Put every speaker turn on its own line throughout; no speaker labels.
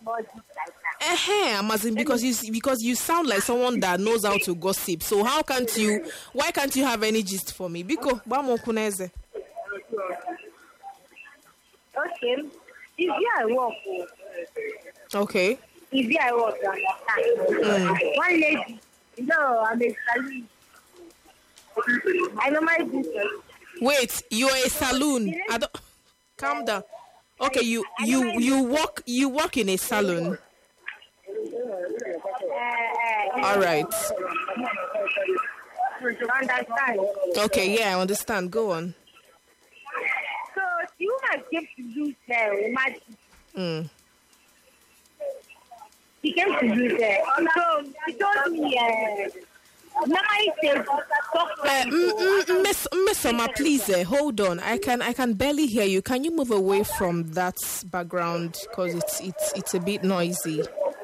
more deep like that.
Amazing, because you sound like someone that knows how to gossip. So why can't you have any gist for me? Biko, bamo kuneze.
Okay. If I work.
Okay.
If I work, one lady, I'm a salon. I know my business.
Wait, you're a saloon. I don't. Calm down. Okay, you work in a salon. All right.
Understand?
Okay, yeah, I understand. Go on.
So the woman came to use her magic. She came to use her. So she told me,
Miss Summer, please hold on. I can barely hear you. Can you move away from that background because it's a bit noisy.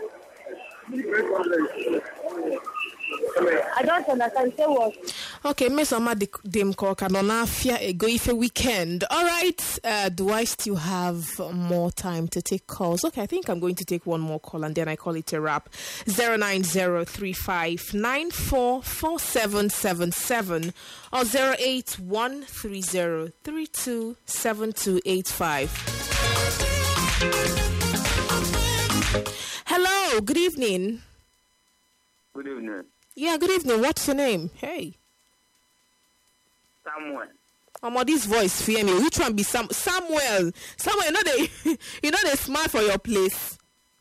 I don't understand. Say what?
Okay, Miss Summer, dem call kanonafia go if a weekend. All right. Do I still have more time to take calls? Okay, I think I'm going to take one more call and then I call it a wrap. 09035944777 or 08130327285. Hello, good evening.
Good evening.
Yeah, good evening. What's your name? Hey.
Samuel.
This voice fear me. Which one be Samuel? Samuel, you know they smart for your place.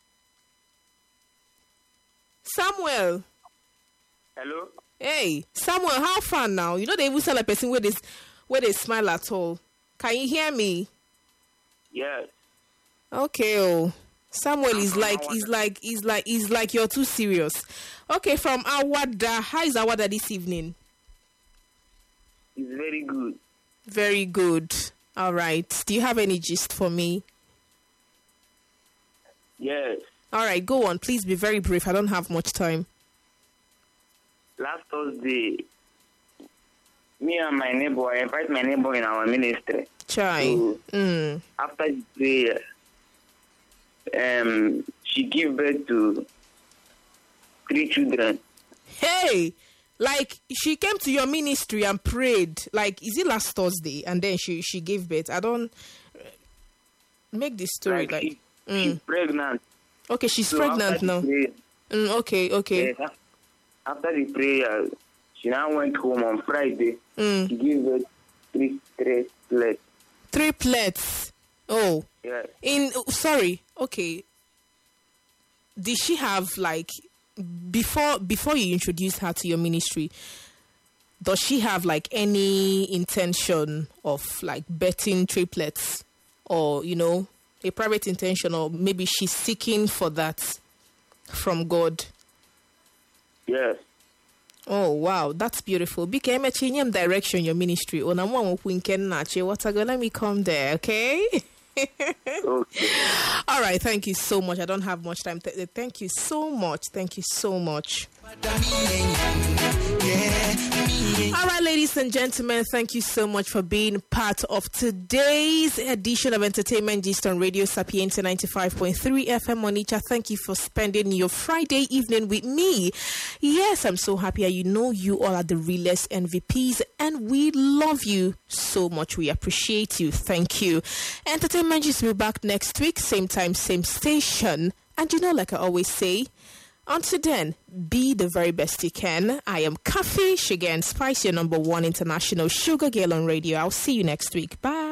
Samuel.
Hello.
Hey, Samuel, how far now? You know they even sound like a person where they smile at all. Can you hear me?
Yes.
Okay. Oh, Samuel is like you're too serious. Okay, from Awada. How is Awada this evening?
It's very good.
Very good. All right. Do you have any gist for me?
Yes.
All right, go on. Please be very brief. I don't have much time.
Last Thursday, me and my neighbor, I invite my neighbor in our ministry.
Chai.
So, after the prayer, she gave birth to 3 children.
Hey, like she came to your ministry and prayed. Like, is it last Thursday? And then she gave birth. I don't make this story like
she's pregnant.
Okay, she's pregnant now. Okay.
Yes, after the prayer, she now went home on Friday. She gave birth 3 triplets.
Triplets. Oh.
Yeah.
Sorry. Okay. Did she have like before you introduced her to your ministry? Does she have like any intention of like betting triplets, or a private intention, or maybe she's seeking for that from God?
Yes.
Oh wow, that's beautiful. Became a change direction your ministry. Let me come there, okay?
Okay.
All right, thank you so much. I don't have much time. Thank you so much. All right, ladies and gentlemen, thank you so much for being part of today's edition of Entertainment Gist on Radio Sapienza 95.3 FM Onitsha. Thank you for spending your Friday evening with me. Yes, I'm so happy. You all are the realest MVPs, and we love you so much. We appreciate you. Thank you. Entertainment Gist will be back next week, same time, same station. And like I always say, until then, be the very best you can. I am Kafi Sugar and Spice, your #1 international sugar girl on radio. I'll see you next week. Bye.